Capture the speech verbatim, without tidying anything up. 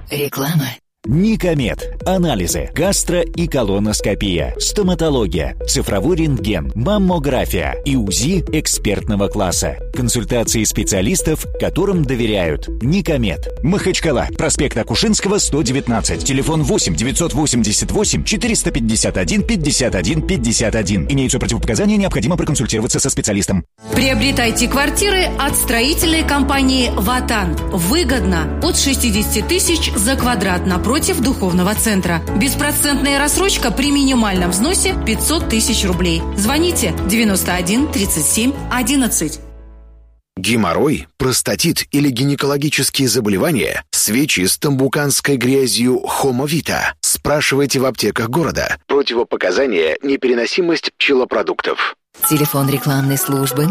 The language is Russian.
Реклама. Никомед. Анализы. Гастро- и колоноскопия. Стоматология. Цифровой рентген. Маммография. И УЗИ экспертного класса. Консультации специалистов, которым доверяют. Никомед. Махачкала. Проспект Акушинского, сто девятнадцать. Телефон восемь девятьсот восемьдесят восемь четыреста пятьдесят один пятьдесят один пятьдесят один. Имеются противопоказания, необходимо проконсультироваться со специалистом. Приобретайте квартиры от строительной компании «Ватан». Выгодно. От шестидесяти тысяч за квадрат напротив духовного центра. Беспроцентная рассрочка при минимальном взносе пятьсот тысяч рублей. Звоните девяносто один тридцать семь одиннадцать. Геморрой, простатит или гинекологические заболевания? Свечи с тамбуканской грязью Хомовита. Спрашивайте в аптеках города. Противопоказания: непереносимость пчелопродуктов. Телефон рекламной службы